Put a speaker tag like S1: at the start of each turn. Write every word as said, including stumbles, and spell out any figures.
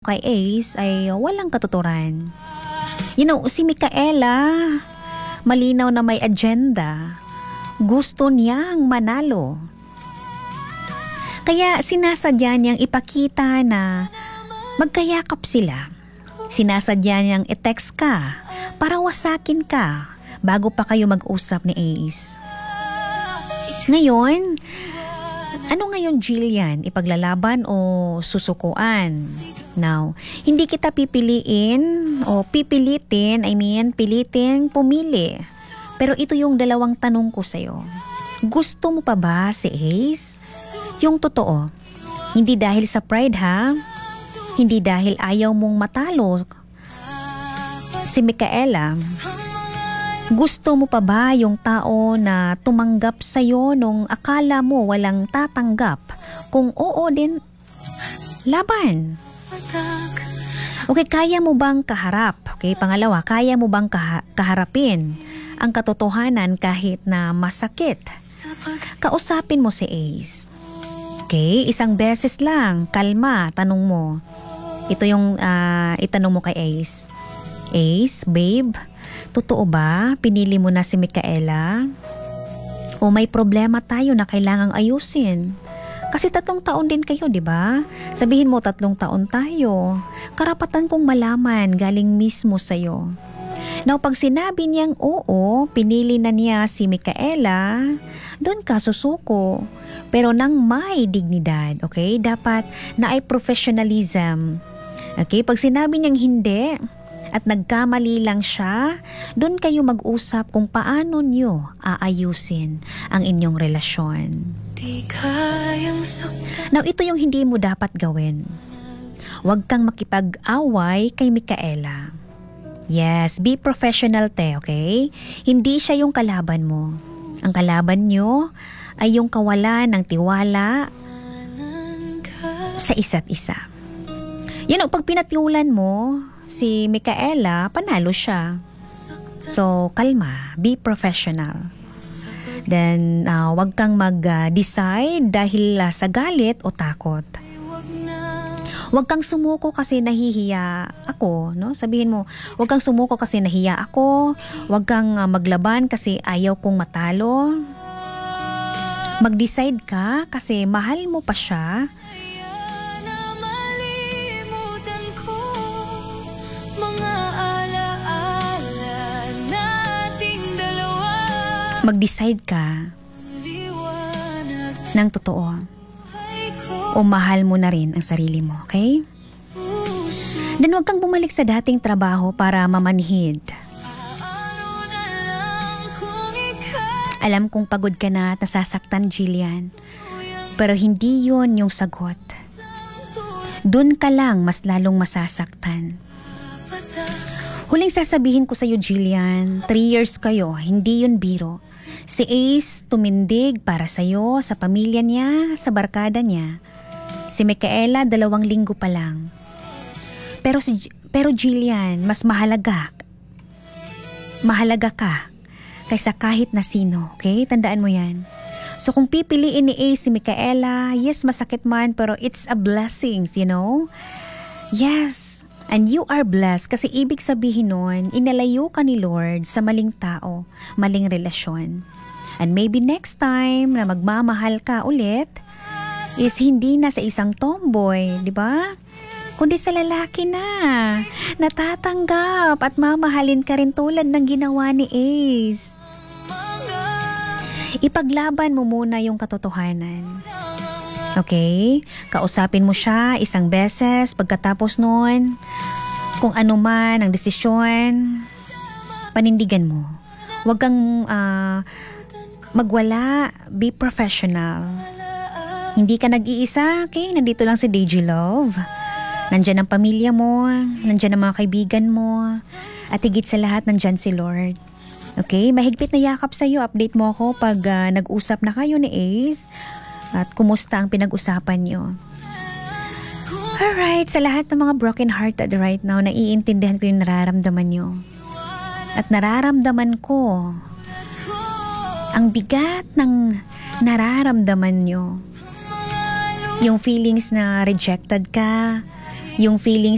S1: kay Ace ay walang katuturan. You know, si Micaela, malinaw na may agenda. Gusto niyang manalo. Kaya sinasadya niyang ipakita na magkayakap sila. Sinasadya niyang i-text ka para wasakin ka bago pa kayo mag-usap ni Ace. Ngayon, ano ngayon, Jillian? Ipaglalaban o susukuan? Now, hindi kita pipiliin o pipilitin, I mean, pilitin pumili. Pero ito yung dalawang tanong ko sa'yo. Gusto mo pa ba si Ace? Yung totoo. Hindi dahil sa pride, ha? Hindi dahil ayaw mong matalo si Micaela. Gusto mo pa ba yung tao na tumanggap sa'yo nung akala mo walang tatanggap? Kung oo din, laban. Okay, kaya mo bang kaharap? Okay, pangalawa, kaya mo bang kaha- kaharapin ang katotohanan kahit na masakit? Kausapin mo si Ace. Okay, isang beses lang, kalma, tanong mo. Ito yung uh, itanong mo kay Ace. Ace, babe, totoo ba pinili mo na si Micaela? O may problema tayo na kailangang ayusin? Kasi tatlong taon din kayo, di ba? Sabihin mo tatlong taon tayo. Karapatan kong malaman galing mismo sa'yo. Now, pag sinabi niyang oo, pinili na niya si Micaela, doon ka susuko. Pero nang may dignidad, okay? Dapat na ay professionalism. Okay? Pag sinabi niyang hindi at nagkamali lang siya, doon kayo mag-usap kung paano niyo aayusin ang inyong relasyon. Now, ito yung hindi mo dapat gawin. Huwag kang makipag-away kay Micaela. Yes, be professional, te, okay? Hindi siya yung kalaban mo. Ang kalaban nyo ay yung kawalan ng tiwala sa isa't isa. You know, pag pinatiulan mo si Micaela, panalo siya. So, kalma, be professional. Then, uh, wag kang mag-decide uh, dahil uh, sa galit o takot. Huwag kang sumuko kasi nahihiya ako, no? Sabihin mo, huwag kang sumuko kasi nahiya ako. Huwag kang uh, maglaban kasi ayaw kong matalo. Mag-decide ka kasi mahal mo pa siya. Mag-decide ka ng totoo. O mahal mo na rin ang sarili mo, okay? Then huwag kang bumalik sa dating trabaho para mamanhid. Alam kong pagod ka na at nasasaktan, Jillian. Pero hindi yun yung sagot. Doon ka lang mas lalong masasaktan. Huling sasabihin ko sa'yo, Jillian, three years kayo, hindi yun biro. Si Ace tumindig para sa'yo, sa pamilya niya, sa barkada niya. Si Micaela, dalawang linggo pa lang. Pero, si, pero Jillian, mas mahalaga. Mahalaga ka kaysa kahit na sino, okay? Tandaan mo yan. So kung pipiliin ni Ace si Micaela, yes, masakit man, pero it's a blessings, you know? Yes, and you are blessed kasi ibig sabihin nun, inalayo ka ni Lord sa maling tao, maling relasyon. And maybe next time na magmamahal ka ulit, is hindi na sa isang tomboy, di ba? Kundi sa lalaki na, natatanggap at mamahalin ka rin tulad ng ginawa ni Ace. Ipaglaban mo muna yung katotohanan. Okay? Kausapin mo siya isang beses, pagkatapos nun, kung ano man ang desisyon, panindigan mo. Huwag kang uh, magwala, be professional. Hindi ka nag-iisa, okay? Nandito lang si Deji Love. Nandyan ang pamilya mo, nandyan ang mga kaibigan mo, at higit sa lahat, nandyan si Lord. Okay? Mahigpit na yakap sa'yo. Update mo ako pag uh, nag-usap na kayo ni Ace at kumusta ang pinag-usapan nyo. Alright, sa lahat ng mga broken hearted right now, naiintindihan ko yung nararamdaman nyo. At nararamdaman ko ang bigat ng nararamdaman nyo. Yung feelings na rejected ka, yung feelings